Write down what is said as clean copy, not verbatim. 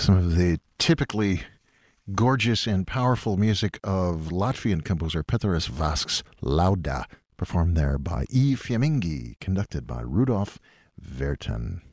Some of the typically gorgeous and powerful music of Latvian composer Pēteris Vasks Lauda, performed there by E. Fiamingi, conducted by Rudolf Verten.